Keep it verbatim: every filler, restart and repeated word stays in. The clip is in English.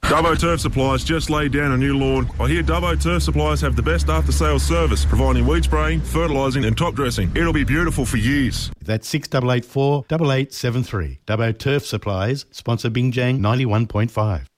Dubbo Turf Supplies just laid down a new lawn. I hear Dubbo Turf Supplies have the best after-sales service, providing weed spraying, fertilising and top dressing. It'll be beautiful for years. That's six eight eight four, eight eight seven three. Dubbo Turf Supplies, sponsor Bingjang ninety-one point five.